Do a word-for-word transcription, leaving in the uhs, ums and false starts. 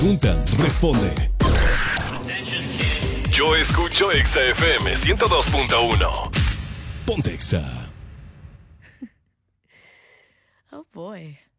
Preguntan, responde. Yo escucho Exa F M ciento dos punto uno. Ponte Exa. Oh boy.